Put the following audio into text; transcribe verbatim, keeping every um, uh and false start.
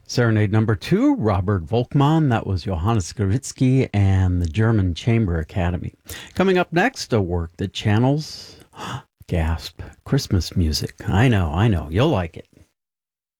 Serenade number two, Robert Volkmann. That was Johannes Gravitsky and the German Chamber Academy. Coming up next, a work that channels, gasp, Christmas music. I know, I know, you'll like it.